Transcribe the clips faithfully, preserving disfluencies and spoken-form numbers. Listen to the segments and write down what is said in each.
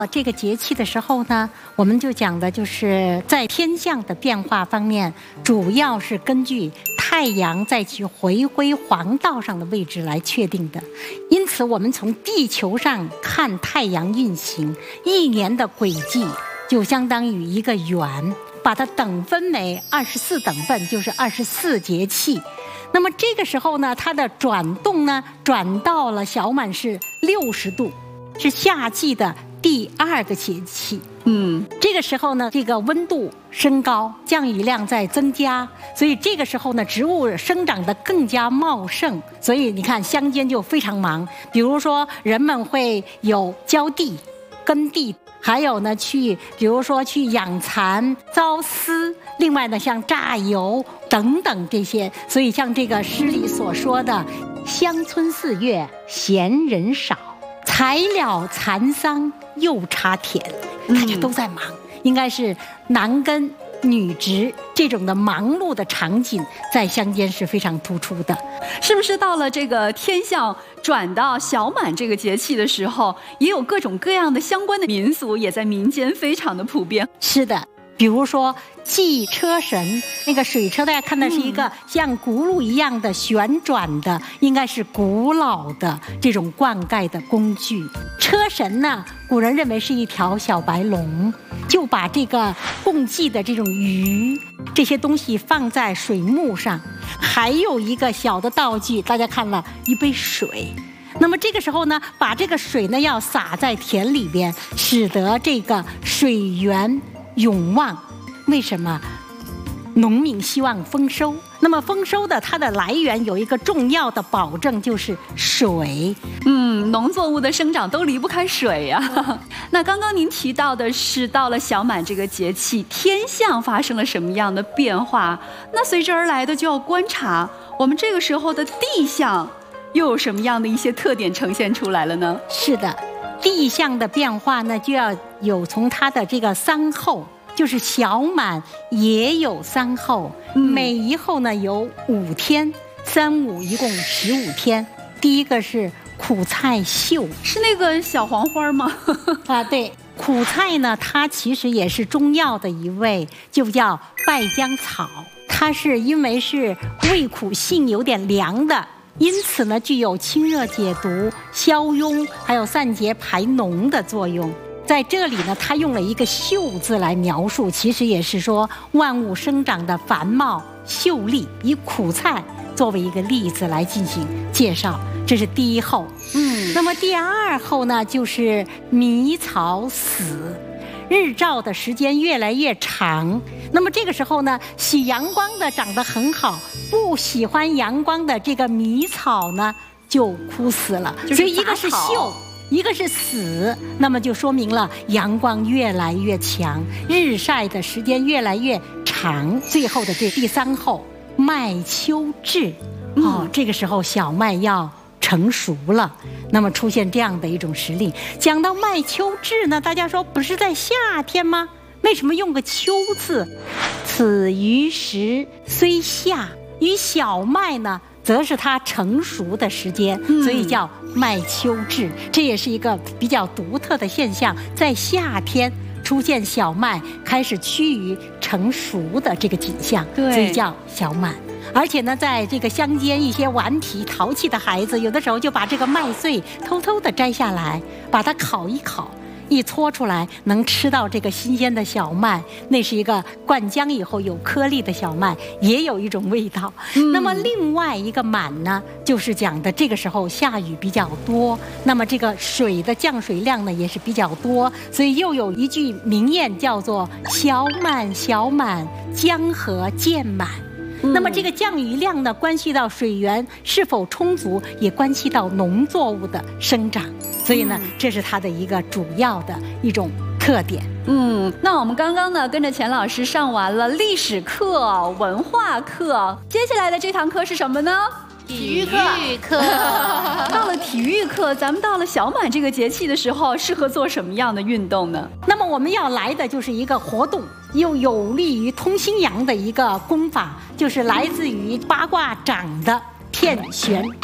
这个节气的时候呢，我们就讲的就是在天象的变化方面，主要是根据太阳在其回归黄道上的位置来确定的。因此，我们从地球上看太阳运行，一年的轨迹就相当于一个圆，把它等分为二十四等份，就是二十四节气。那么这个时候呢，它的转动呢，转到了小满是六十度，是夏季的第二个节气。嗯，这个时候呢，这个温度升高，降雨量在增加，所以这个时候呢，植物生长得更加茂盛。所以你看，乡间就非常忙，比如说人们会有浇地、耕地，还有呢去，比如说去养蚕、缫丝，另外呢像榨油等等这些。所以像这个诗里所说的“乡村四月闲人少，才了蚕桑又插田”，大家都在忙，应该是男耕女织这种的忙碌的场景在乡间是非常突出的。 是不是到了这个天象转到小满这个节气的时候，也有各种各样的相关的民俗也在民间非常的普遍？ 是的，比如说祭车神，那个水车大家看的是一个像轱辘一样的旋转的，应该是古老的这种灌溉的工具。车神呢，古人认为是一条小白龙，就把这个供祭的这种鱼这些东西放在水幕上，还有一个小的道具，大家看了一杯水。那么这个时候呢，把这个水呢要洒在田里边，使得这个水源永旺。为什么？农民希望丰收，那么丰收的它的来源有一个重要的保证，就是水。 嗯，农作物的生长都离不开水呀、啊。那刚刚您提到的是到了小满这个节气，天象发生了什么样的变化？那随之而来的就要观察我们这个时候的地象又有什么样的一些特点呈现出来了呢？ 是的，地象的变化呢，就要有从它的这个三候。就是小满也有三候，每一候呢有五天，三五一共十五天。第一个是苦菜秀， 是那个小黄花吗？ 啊，对，苦菜呢，它其实也是中药的一味，就叫败姜草。它是因为是味苦性有点凉的，因此呢具有清热解毒、消痈，还有散结排脓的作用。在这里呢，他用了一个秀字来描述，其实也是说万物生长的繁茂秀丽，以苦菜作为一个例子来进行介绍。这是第一候。嗯，那么第二候呢，就是迷草死，日照的时间越来越长。那么这个时候呢，喜阳光的长得很好，不喜欢阳光的这个迷草呢就枯死了。所以一个是秀，一个是死，那么就说明了阳光越来越强，日晒的时间越来越长。最后的这第三候麦秋至，哦，这个时候小麦要成熟了，那么出现这样的一种时令。讲到麦秋至呢，大家说不是在夏天吗？为什么用个秋字？此于时虽夏，与小麦呢则是它成熟的时间，所以叫麦秋至。这也是一个比较独特的现象，在夏天出现小麦开始趋于成熟的这个景象，所以叫小满。而且呢，在这个乡间，一些顽皮淘气的孩子，有的时候就把这个麦穗偷偷的摘下来，把它烤一烤，一搓出来能吃到这个新鲜的小麦，那是一个灌浆以后有颗粒的小麦，也有一种味道。嗯、那么另外一个满呢，就是讲的这个时候下雨比较多，那么这个水的降水量呢也是比较多，所以又有一句名谚叫做“小满小满，江河渐满”。那么这个降雨量呢，关系到水源是否充足，也关系到农作物的生长。所以呢，这是它的一个主要的一种特点。 嗯，那我们刚刚呢跟着钱老师上完了历史课、文化课，接下来的这堂课是什么呢？ 体育课。体育课。 到了体育课，咱们到了小满这个节气的时候，适合做什么样的运动呢？ 那么我们要来的就是一个活动，又有利于通心阳的一个功法，就是来自于八卦掌的片旋掌。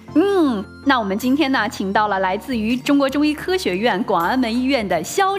嗯，那我们今天呢，请到了来自于中国中医科学院广安门医院的肖